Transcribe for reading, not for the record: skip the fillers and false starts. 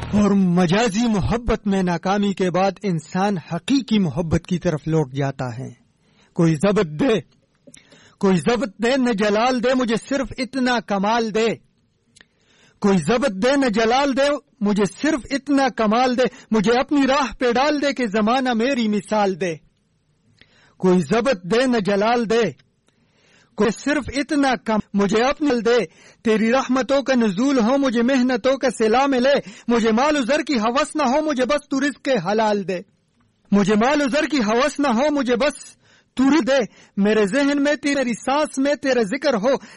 और मजाजी मोहब्बत में नाकामी के बाद इंसान हकीकी मोहब्बत की तरफ लौट जाता है। कोई ज़ब्त दे, कोई ज़ब्त दे न जलाल दे, मुझे सिर्फ इतना कमाल दे। कोई ज़ब्त दे न जलाल दे, मुझे सिर्फ इतना कमाल दे। मुझे अपनी राह पे डाल दे कि ज़माना मेरी मिसाल दे। कोई ज़ब्त दे न जलाल दे, कोई सिर्फ इतना कम, मुझे अपनी दे। तेरी रहमतों का नुज़ूल हो, मुझे मेहनतों का सिला मिले। मुझे माल ज़र की हवस न हो, मुझे बस तू रिज़्क़ हलाल दे। मुझे माल ज़र की हवस न हो, मुझे बस तू दे। मेरे ज़हन में तेरी सांस में तेरा जिक्र हो,